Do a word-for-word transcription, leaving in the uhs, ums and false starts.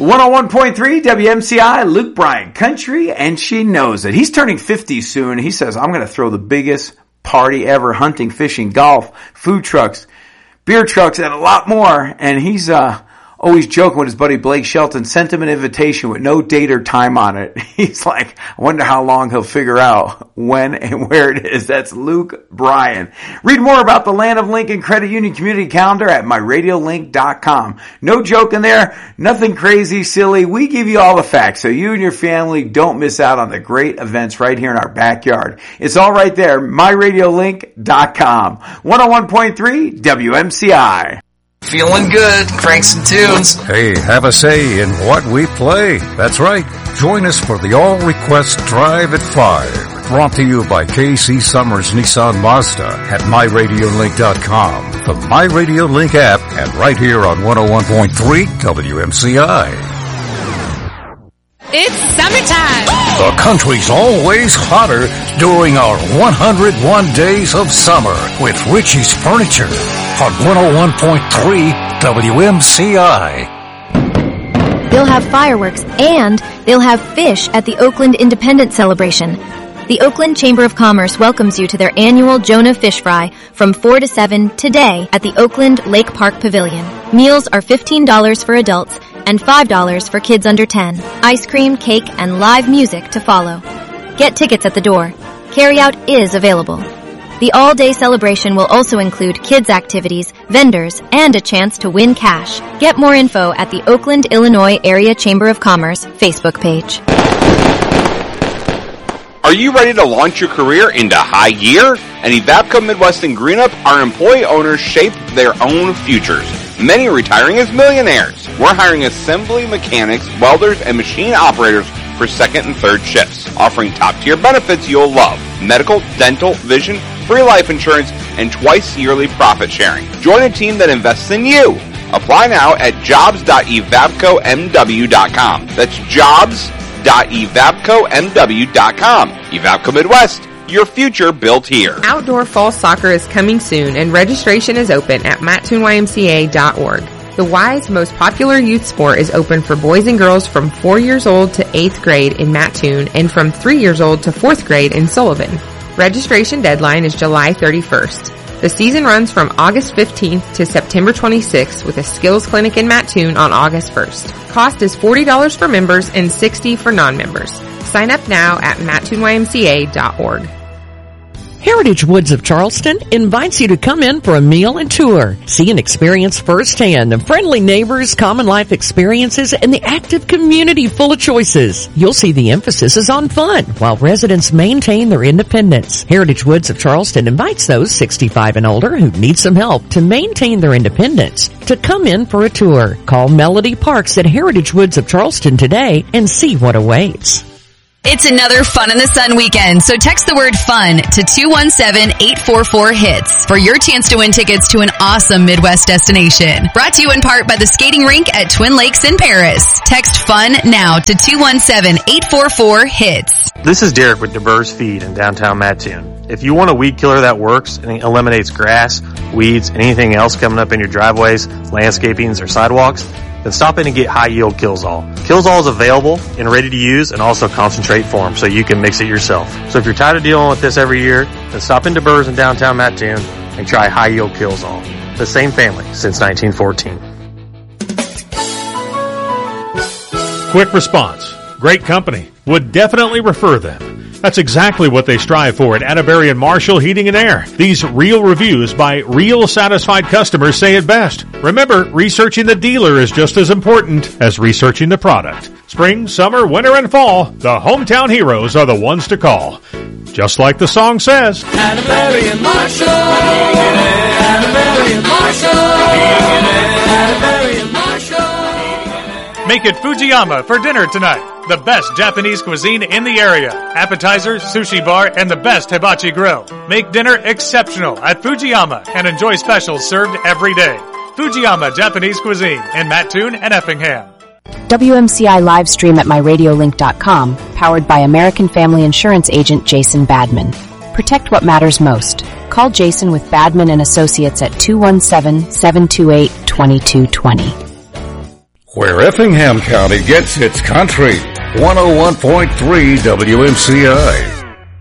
one oh one point three W M C I, Luke Bryan, country, and she knows it. He's turning fifty soon. He says, I'm going to throw the biggest party ever, hunting, fishing, golf, food trucks, beer trucks, and a lot more. And he's uh always joking with his buddy Blake Shelton, sent him an invitation with no date or time on it. He's like, I wonder how long he'll figure out when and where it is. That's Luke Bryan. Read more about the Land of Lincoln Credit Union Community Calendar at my radio link dot com. No joke in there, nothing crazy, silly. We give you all the facts so you and your family don't miss out on the great events right here in our backyard. It's all right there, my radio link dot com. one oh one point three W M C I. Feeling good. Crank some tunes. Hey, have a say in what we play. That's right. Join us for the All Request Drive at five. Brought to you by K C Summers Nissan Mazda at my radio link dot com, the MyRadioLink app, and right here on one oh one point three W M C I. It's summertime. The country's always hotter during our one hundred one Days of Summer with Richie's Furniture on one oh one point three W M C I. They'll have fireworks and they'll have fish at the Oakland Independence Celebration. The Oakland Chamber of Commerce welcomes you to their annual Jonah Fish Fry from four to seven today at the Oakland Lake Park Pavilion. Meals are fifteen dollars for adults and five dollars for kids under ten. Ice cream, cake, and live music to follow. Get tickets at the door. Carryout is available. The all-day celebration will also include kids' activities, vendors, and a chance to win cash. Get more info at the Oakland, Illinois Area Chamber of Commerce Facebook page. Are you ready to launch your career into high gear? At Evapco Midwest and Greenup, our employee owners shape their own futures. Many are retiring as millionaires. We're hiring assembly mechanics, welders, and machine operators for second and third shifts, offering top-tier benefits you'll love. Medical, dental, vision, free life insurance, and twice yearly profit sharing. Join a team that invests in you. Apply now at jobs dot evapco m w dot com. That's jobs dot evapco m w dot com. Evapco Midwest, your future built here. Outdoor fall soccer is coming soon, and registration is open at mattoon y m c a dot org. The Y's most popular youth sport is open for boys and girls from four years old to eighth grade in Mattoon and from three years old to fourth grade in Sullivan. Registration deadline is July thirty-first. The season runs from August fifteenth to September twenty-sixth with a skills clinic in Mattoon on August first. Cost is forty dollars for members and sixty dollars for non-members. Sign up now at mattoon y m c a dot org. Heritage Woods of Charleston invites you to come in for a meal and tour. See and experience firsthand the friendly neighbors, common life experiences, and the active community full of choices. You'll see the emphasis is on fun while residents maintain their independence. Heritage Woods of Charleston invites those sixty-five and older who need some help to maintain their independence to come in for a tour. Call Melody Parks at Heritage Woods of Charleston today and see what awaits. It's another Fun in the Sun weekend, so text the word FUN to two one seven, eight four four, HITS for your chance to win tickets to an awesome Midwest destination. Brought to you in part by the skating rink at Twin Lakes in Paris. Text FUN now to two one seven, eight four four, HITS. This is Derek with DeBur's Feed in downtown Mattoon. If you want a weed killer that works and eliminates grass, weeds, and anything else coming up in your driveways, landscapings, or sidewalks, then stop in and get High Yield Kills-All. Kills-All is available and ready to use and also concentrate form so you can mix it yourself. So if you're tired of dealing with this every year, then stop into Burrs in downtown Mattoon and try High Yield Kills-All. The same family since nineteen fourteen. Quick response. Great company. Would definitely refer them. That's exactly what they strive for at Atterbury and Marshall Heating and Air. These real reviews by real satisfied customers say it best. Remember, researching the dealer is just as important as researching the product. Spring, summer, winter, and fall, the hometown heroes are the ones to call. Just like the song says. Atterbury and Marshall. Atterbury and Marshall. Atterbury and Marshall. Make it Fujiyama for dinner tonight. The best Japanese cuisine in the area. Appetizers, sushi bar, and the best hibachi grill. Make dinner exceptional at Fujiyama and enjoy specials served every day. Fujiyama Japanese Cuisine in Mattoon and Effingham. W M C I live stream at my radio link dot com, powered by American Family Insurance agent Jason Badman. Protect what matters most. Call Jason with Badman and Associates at two one seven, seven two eight, two two two zero. Wherever Effingham County gets its country. one oh one point three W M C I.